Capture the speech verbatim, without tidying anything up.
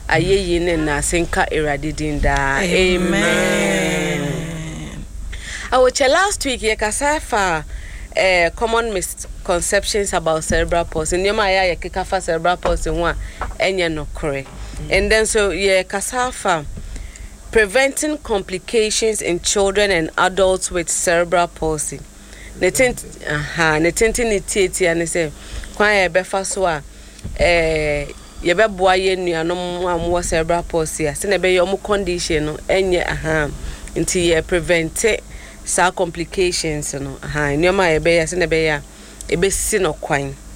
ayeyi ne na senka erade din da. Amen. Awoche last week ye kasa fa eh common misconceptions about cerebral palsy. Nyoma ya ye keka fa cerebral palsy ho a enye no kore. And then so ye kasa fa preventing complications in children and adults with cerebral palsy. Netent aha netenti nitieti ane se kwan ye befa so a eh ye beboa ye nuanom amwo cerebral palsy a se ne be ye omo condition no enye aha nti ye prevent sa complications no aha nyoma ye be ye se ne be ya e be si no kwan